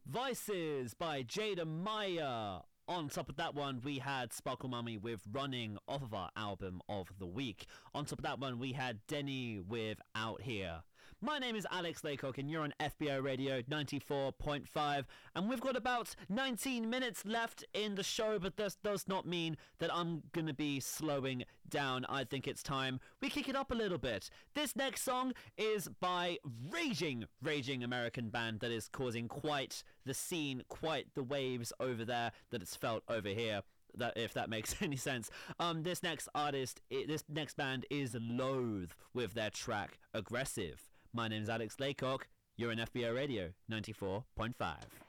Vices by Jada Meyer. On top of that one, we had Sparkle Mummy with Running off of our album of the week. On top of that one, we had Denny with Out Here. My name is Alex Laycock and you're on FBO Radio 94.5, and we've got about 19 minutes left in the show, but this does not mean that I'm going to be slowing down. I think it's time we kick it up a little bit. This next song is by raging American band that is causing quite the scene, quite the waves over there that it's felt over here, that if that makes any sense. This next band is Loathe with their track Aggressive. My name's Alex Laycock. You're in FBO Radio 94.5.